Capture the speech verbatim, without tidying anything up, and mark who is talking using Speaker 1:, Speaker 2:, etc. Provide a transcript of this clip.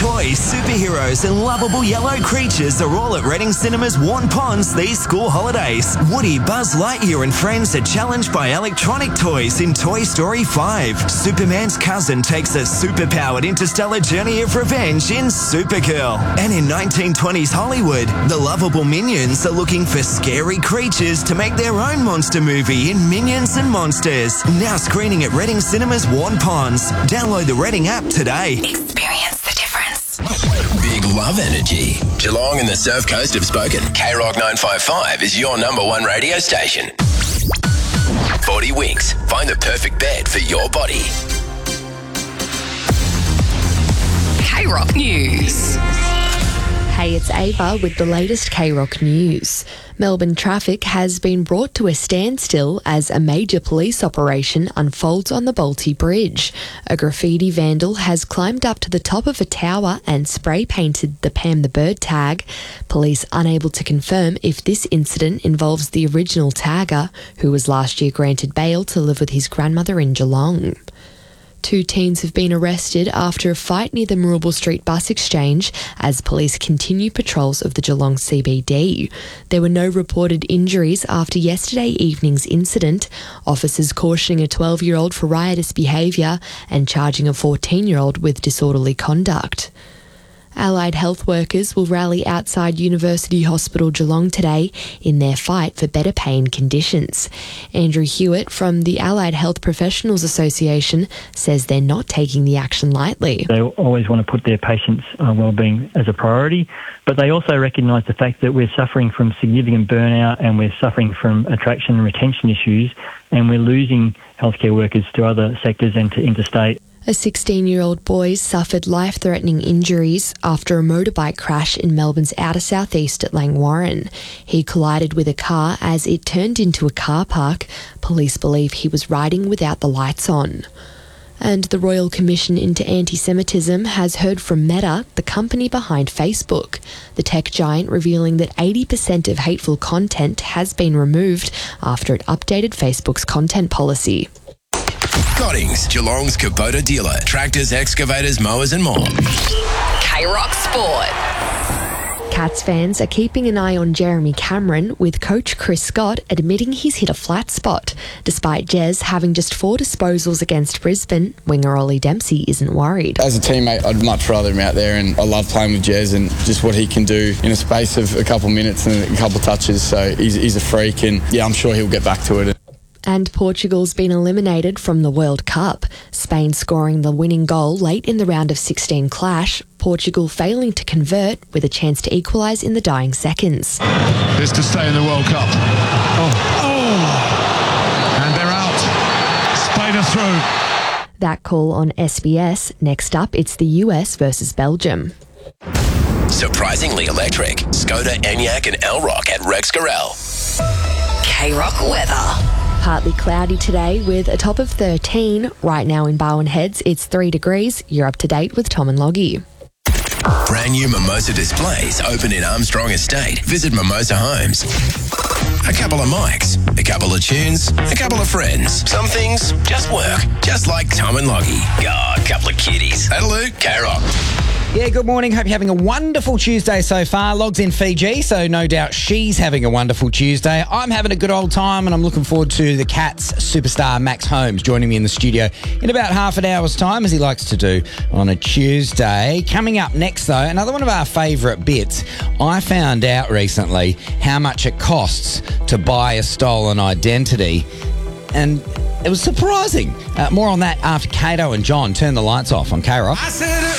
Speaker 1: toys, superheroes and lovable yellow creatures are all at Reading Cinemas Warn Ponds these school holidays. Woody, Buzz Lightyear and friends are challenged by electronic toys in Toy Story five. Superman's cousin takes a superpowered interstellar journey of revenge in Supergirl. And in nineteen twenties Hollywood, the lovable Minions are looking for scary creatures to make their own monster movie in Minions and Monsters. Now screening at Reading Cinemas Warn Ponds. Download the Reading app today.
Speaker 2: Experience the difference.
Speaker 3: Big love energy. Geelong and the Surf Coast have spoken. K Rock nine five five is your number one radio station. forty Winks. Find the perfect bed for your body.
Speaker 2: K Rock News.
Speaker 4: Hey, it's Ava with the latest K Rock News. Melbourne traffic has been brought to a standstill as a major police operation unfolds on the Bolte Bridge. A graffiti vandal has climbed up to the top of a tower and spray painted the Pam the Bird tag. Police unable to confirm if this incident involves the original tagger, who was last year granted bail to live with his grandmother in Geelong. Two teens have been arrested after a fight near the Marooble Street bus exchange as police continue patrols of the Geelong C B D. There were no reported injuries after yesterday evening's incident. Officers cautioning a twelve-year-old for riotous behaviour and charging a fourteen-year-old with disorderly conduct. Allied health workers will rally outside University Hospital Geelong today in their fight for better paying conditions. Andrew Hewitt from the Allied Health Professionals Association says they're not taking the action lightly.
Speaker 5: They always want to put their patients' uh, wellbeing as a priority, but they also recognise the fact that we're suffering from significant burnout and we're suffering from attraction and retention issues, and we're losing healthcare workers to other sectors and to interstate.
Speaker 4: A sixteen-year-old boy suffered life-threatening injuries after a motorbike crash in Melbourne's outer southeast at Langwarrin. He collided with a car as it turned into a car park. Police believe he was riding without the lights on. And the Royal Commission into Anti-Semitism has heard from Meta, the company behind Facebook. The tech giant revealing that eighty percent of hateful content has been removed after it updated Facebook's content policy.
Speaker 3: Cottings, Geelong's Kubota dealer. Tractors, excavators, mowers and more.
Speaker 2: K Rock Sport.
Speaker 4: Cats fans are keeping an eye on Jeremy Cameron, with coach Chris Scott admitting he's hit a flat spot. Despite Jez having just four disposals against Brisbane, winger Ollie Dempsey isn't worried.
Speaker 6: As a teammate, I'd much rather him out there, and I love playing with Jez and just what he can do in a space of a couple minutes and a couple touches. So he's, he's a freak, and yeah, I'm sure he'll get back to it.
Speaker 4: And Portugal's been eliminated from the World Cup. Spain scoring the winning goal late in the round of sixteen clash. Portugal failing to convert with a chance to equalise in the dying seconds.
Speaker 7: This to stay in the World Cup. Oh, oh! And they're out. Spain are through.
Speaker 4: That call on S B S. Next up, it's the U S versus Belgium.
Speaker 3: Surprisingly electric. Skoda, Enyaq and Elrock at Rex Garel.
Speaker 2: K Rock weather.
Speaker 4: Partly cloudy today with a top of thirteen. Right now in Barwon Heads, it's three degrees. You're up to date with Tom and Loggie.
Speaker 3: Brand new Mimosa displays open in Armstrong Estate. Visit Mimosa Homes. A couple of mics, a couple of tunes, a couple of friends. Some things just work, just like Tom and Loggie. Oh, a couple of kitties. That'll do. K-Rock.
Speaker 8: Yeah, good morning. Hope you're having a wonderful Tuesday so far. Logs in Fiji, so no doubt she's having a wonderful Tuesday. I'm having a good old time, and I'm looking forward to the Cats superstar Max Holmes joining me in the studio in about half an hour's time, as he likes to do on a Tuesday. Coming up next, though, another one of our favourite bits. I found out recently how much it costs to buy a stolen identity, and it was surprising. Uh, more on that after Kato and John turn the lights off on K-Rock.
Speaker 7: I said it